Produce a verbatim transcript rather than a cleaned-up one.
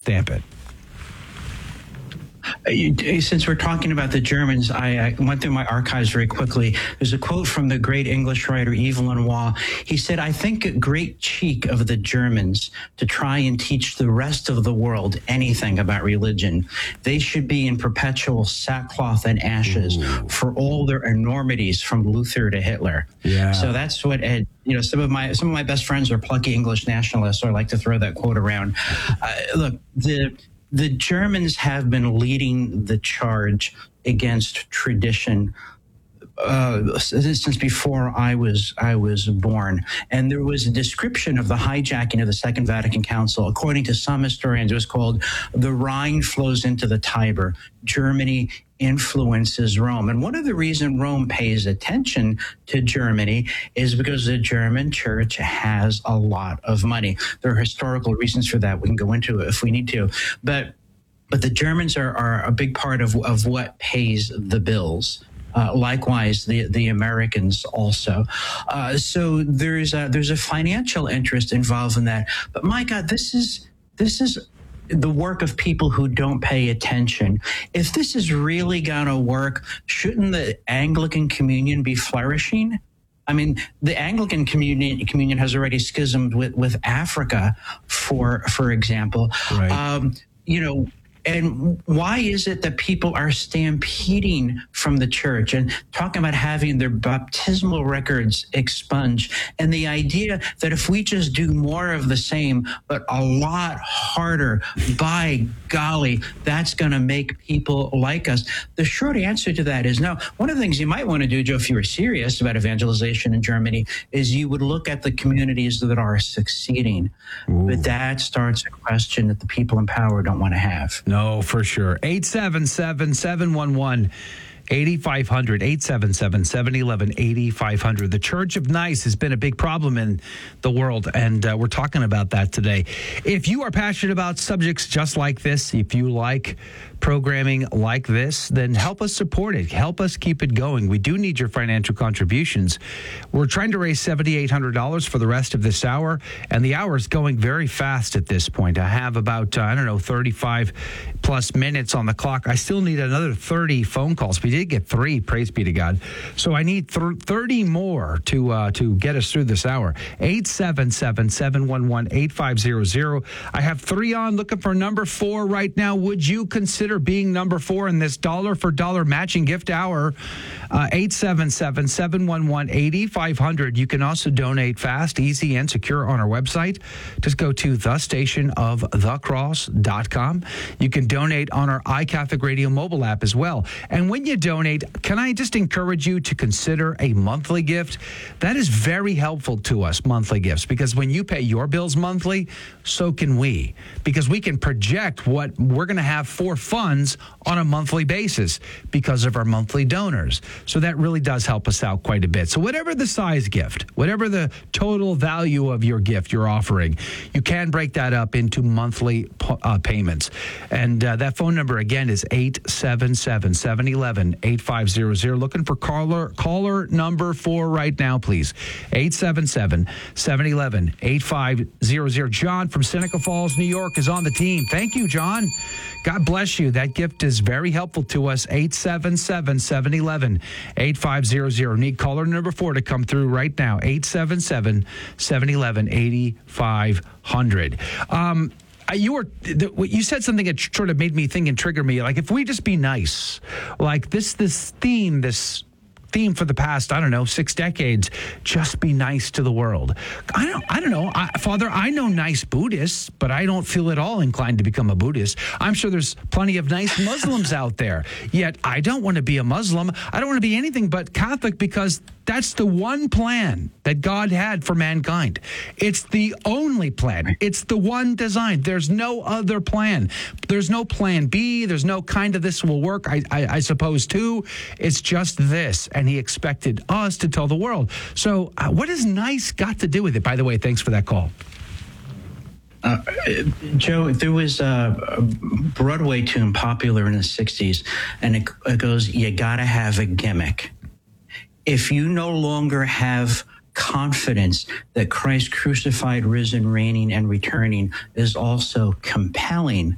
stamp it. Since we're talking about the Germans, I, I went through my archives very quickly. There's a quote from the great English writer Yves Lenoir. He said, "I think it great cheek of the Germans to try and teach the rest of the world anything about religion. They should be in perpetual sackcloth and ashes Ooh. For all their enormities from Luther to Hitler." Yeah. So that's what Ed, you know, some of my some of my best friends are plucky English nationalists, so I like to throw that quote around. Uh, look, the The Germans have been leading the charge against tradition uh, since before I was I was born. And there was a description of the hijacking of the Second Vatican Council. According to some historians, it was called "The Rhine flows into the Tiber. Germany influences Rome." And one of the reasons Rome pays attention to Germany is because the German church has a lot of money. There are historical reasons for that. We can go into it if we need to. But but the Germans are, are a big part of, of what pays the bills. Uh, likewise, the the Americans also. Uh, so there's a, there's a financial interest involved in that. But my God, this is this is the work of people who don't pay attention. If this is really going to work, shouldn't the Anglican Communion be flourishing? I mean, the Anglican Communion, communion has already schismed with, with Africa, for for example. Right. Um, you know, and why is it that people are stampeding from the church and talking about having their baptismal records expunged? And the idea that if we just do more of the same, but a lot harder, by golly, that's going to make people like us. The short answer to that is no. One of the things you might want to do, Joe, if you were serious about evangelization in Germany, is you would look at the communities that are succeeding. Ooh. But that starts a question that the people in power don't want to have. No, for sure. eight seven seven, seven one one, eight five zero zero, eight seven seven, seven one one, eight five zero zero. The Church of Nice has been a big problem in the world, and uh, we're talking about that today. If you are passionate about subjects just like this, if you like programming like this, then help us support it. Help us keep it going. We do need your financial contributions. We're trying to raise seven thousand eight hundred dollars for the rest of this hour, and the hour is going very fast at this point. I have about, uh, I don't know, thirty-five plus minutes on the clock. I still need another thirty phone calls. We did get three, praise be to God. So I need th- thirty more to uh, to get us through this hour. eight seven seven, seven one one, eight five zero zero. I have three on, looking for number four right now. Would you consider being number four in this dollar for dollar matching gift hour? Uh, eight seven seven, seven one one, eight five zero zero. You can also donate fast, easy, and secure on our website. Just go to the station of the cross dot com. You can donate on our iCatholic Radio mobile app as well. And when you donate, can I just encourage you to consider a monthly gift? That is very helpful to us, monthly gifts, because when you pay your bills monthly, so can we, because we can project what we're going to have for funds on a monthly basis because of our monthly donors. So that really does help us out quite a bit. So whatever the size gift, whatever the total value of your gift you're offering, you can break that up into monthly uh, payments. And uh, that phone number again is eight seven seven, seven one one, eight five zero zero. Looking for caller caller number four right now, please. eight seven seven, seven one one, eight five zero zero. John from Seneca Falls, New York is on the team. Thank you, John. God bless you. That gift is very helpful to us. eight seven seven, seven one one, eight five zero zero. Need caller number four to come through right now. eight seven seven, seven one one, eight five zero zero. Um, You were you said something that sort of made me think and trigger me. Like, if we just be nice, like this this theme, this theme for the past, I don't know, six decades, just be nice to the world. I don't, I don't know, I, Father, I know nice Buddhists, but I don't feel at all inclined to become a Buddhist. I'm sure there's plenty of nice Muslims out there, yet I don't want to be a Muslim. I don't want to be anything but Catholic, because that's the one plan that God had for mankind. It's the only plan. It's the one design. There's no other plan. There's no plan B. There's no kind of this will work, I, I, I suppose, too. It's just this. And he expected us to tell the world. So uh, what has nice got to do with it? By the way, thanks for that call. Uh, Joe, there was a, a Broadway tune popular in the sixties, and it, it goes, "You gotta have a gimmick." If you no longer have confidence that Christ crucified, risen, reigning, and returning is also compelling,